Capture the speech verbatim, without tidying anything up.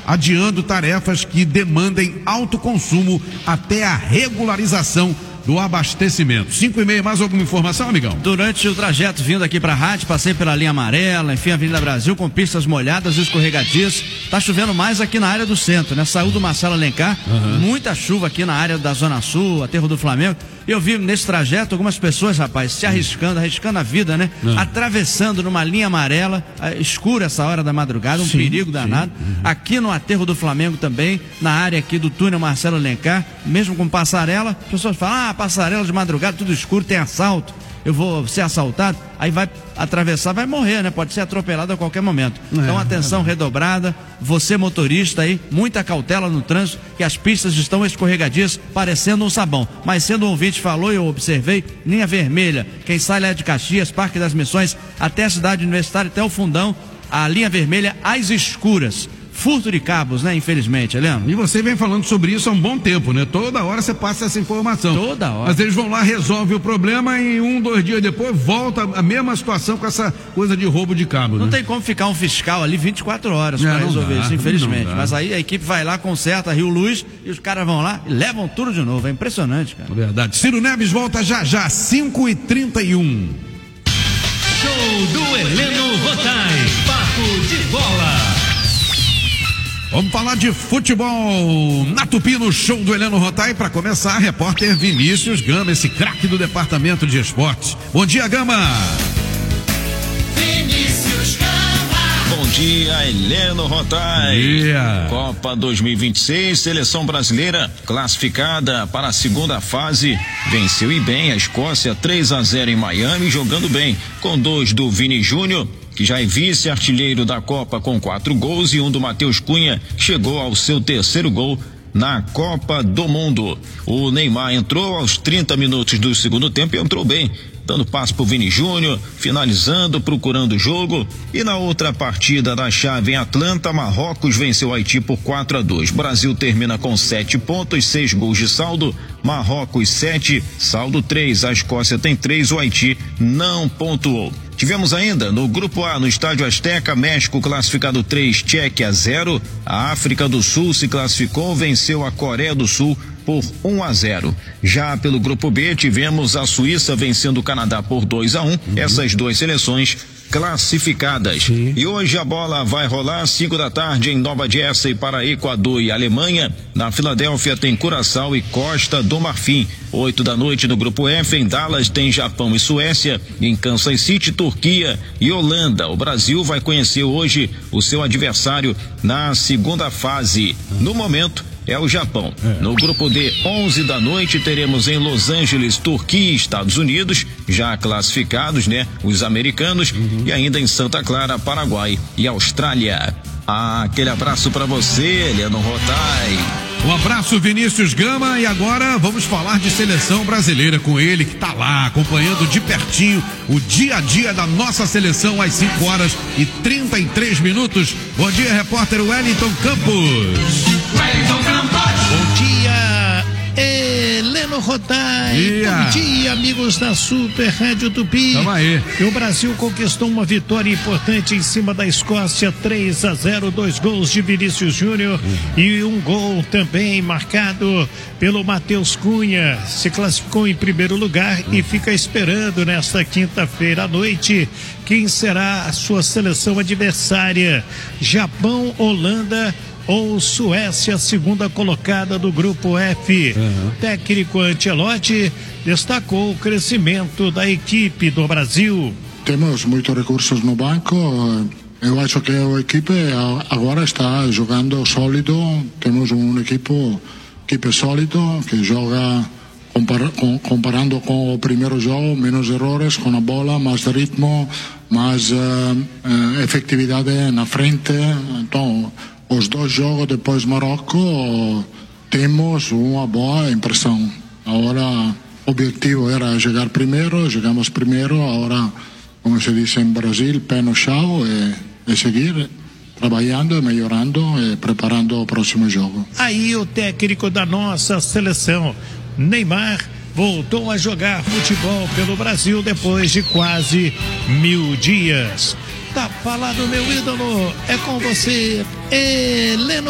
adiando tarefas que demandem alto consumo até a regularização do abastecimento. Cinco e meia, mais alguma informação, amigão? Durante o trajeto vindo aqui para a rádio, passei pela linha amarela, enfim, Avenida Brasil, com pistas molhadas e escorregadias. Tá chovendo mais aqui na área do centro, né? Saiu do Marcelo Alencar, uhum. muita chuva aqui na área da Zona Sul, Aterro do Flamengo. Eu vi nesse trajeto algumas pessoas, rapaz, se arriscando, arriscando a vida, né? Uhum. Atravessando numa linha amarela, escura essa hora da madrugada, um sim, perigo danado. Uhum. Aqui no Aterro do Flamengo também, na área aqui do túnel Marcelo Alencar, mesmo com passarela, as pessoas falam, ah, passarela de madrugada, tudo escuro, tem assalto, eu vou ser assaltado, aí vai atravessar, vai morrer, né? Pode ser atropelado a qualquer momento. É, então atenção é. redobrada, você motorista aí, muita cautela no trânsito, que as pistas estão escorregadias, parecendo um sabão. Mas sendo um ouvinte falou, eu observei, linha vermelha, quem sai lá de Caxias, Parque das Missões, até a cidade universitária, até o fundão, a linha vermelha às escuras. Furto de cabos, né? Infelizmente, Heleno. E você vem falando sobre isso há um bom tempo, né? Toda hora você passa essa informação. Toda hora. Mas eles vão lá, resolvem o problema e um, dois dias depois volta a mesma situação com essa coisa de roubo de cabo, Não né? tem como ficar um fiscal ali vinte e quatro horas para resolver dá, isso, infelizmente. Mas aí a equipe vai lá, conserta, Rio Luz, e os caras vão lá e levam tudo de novo. É impressionante, cara. É verdade. Ciro Neves volta já já, cinco e trinta e um. Show do Heleno Rotai. Papo de bola. Vamos falar de futebol na Tupi, no show do Heleno Rotai. Para começar, repórter Vinícius Gama, esse craque do departamento de esportes. Bom dia, Gama. Vinícius Gama. Bom dia, Heleno Rotai. Yeah. Copa dois mil e vinte e seis, seleção brasileira classificada para a segunda fase. Venceu e bem a Escócia três a zero em Miami, jogando bem, com dois do Vini Júnior, que já é vice-artilheiro da Copa com quatro gols, e um do Matheus Cunha, que chegou ao seu terceiro gol na Copa do Mundo. O Neymar entrou aos trinta minutos do segundo tempo e entrou bem, dando passe pro Vini Júnior, finalizando, procurando o jogo. E na outra partida da chave em Atlanta, Marrocos venceu o Haiti por quatro a dois. Brasil termina com sete pontos, seis gols de saldo. Marrocos sete, saldo três. A Escócia tem três, o Haiti não pontuou. Tivemos ainda no Grupo A, no Estádio Azteca, México classificado três, Tchequia zero. A África do Sul se classificou, venceu a Coreia do Sul por um a zero. Já pelo Grupo B, tivemos a Suíça vencendo o Canadá por dois a um. Uhum. Essas duas seleções classificadas. Sim. E hoje a bola vai rolar cinco da tarde em Nova Jersey para Equador e Alemanha. Na Filadélfia tem Curaçao e Costa do Marfim. Oito da noite no Grupo F, em Dallas tem Japão e Suécia. Em Kansas City, Turquia e Holanda. O Brasil vai conhecer hoje o seu adversário na segunda fase. No momento, é o Japão. É. No Grupo D, onze da noite, teremos em Los Angeles, Turquia e Estados Unidos, já classificados, né? Os americanos. Uhum. E ainda em Santa Clara, Paraguai e Austrália. Ah, aquele abraço para você, Heleno Rotai. Um abraço, Vinícius Gama, e agora vamos falar de seleção brasileira com ele, que tá lá acompanhando de pertinho o dia a dia da nossa seleção às cinco horas e trinta e três minutos. Bom dia, repórter Wellington Campos. Wellington Campos. Bom dia, Heleno Rotai. Yeah. Bom dia, amigos da Super Rádio Tupi. Tamo aí. E o Brasil conquistou uma vitória importante em cima da Escócia, três a zero, dois gols de Vinícius Júnior uhum. e um gol também marcado pelo Matheus Cunha. Se classificou em primeiro lugar uhum. e fica esperando nesta quinta-feira à noite quem será a sua seleção adversária: Japão, Holanda ou Suécia, segunda colocada do Grupo F. Uhum. Técnico Ancelotti destacou o crescimento da equipe do Brasil. Temos muitos recursos no banco. Eu acho que a equipe agora está jogando sólido. Temos um equipe, equipe sólido que joga compara, com, comparando com o primeiro jogo, menos errores com a bola, mais ritmo, mais uh, uh, efetividade na frente. Então, os dois jogos depois Marrocos temos uma boa impressão. Agora o objetivo era chegar primeiro, chegamos primeiro. Agora, como se diz em Brasil, pé no chão e, e seguir trabalhando, melhorando e preparando o próximo jogo. Aí o técnico da nossa seleção, Neymar, voltou a jogar futebol pelo Brasil depois de quase mil dias. Tá falado, meu ídolo, é com você, Heleno